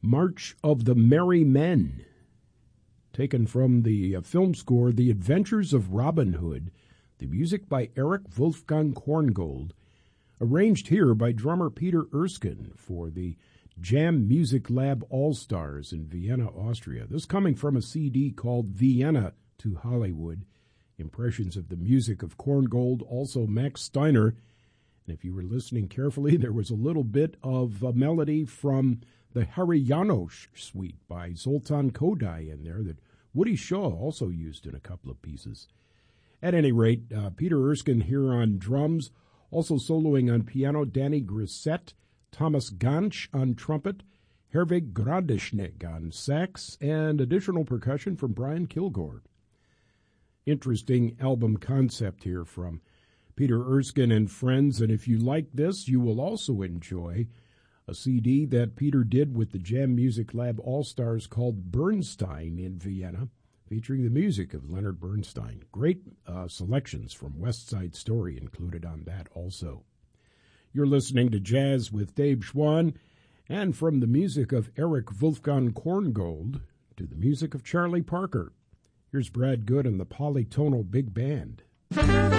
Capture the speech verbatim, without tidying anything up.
March of the Merry Men, taken from the uh, film score The Adventures of Robin Hood, the music by Eric Wolfgang Korngold, arranged here by drummer Peter Erskine for the Jam Music Lab All-Stars in Vienna, Austria. This coming from a C D called Vienna to Hollywood, impressions of the music of Korngold, also Max Steiner. And if you were listening carefully, there was a little bit of a melody from the Harry Janos suite by Zoltan Kodály in there that Woody Shaw also used in a couple of pieces. At any rate, uh, Peter Erskine here on drums, also soloing on piano, Danny Grissett, Thomas Gansch on trumpet, Herwig Gradisnik on sax, and additional percussion from Brian Kilgore. Interesting album concept here from Peter Erskine and friends, and if you like this, you will also enjoy a C D that Peter did with the Jam Music Lab All-Stars called Bernstein in Vienna, featuring the music of Leonard Bernstein. Great uh, selections from West Side Story included on that also. You're listening to Jazz with Dave Schwann, and from the music of Eric Wolfgang Korngold to the music of Charlie Parker, here's Brad Good and the Polytonal Big Band.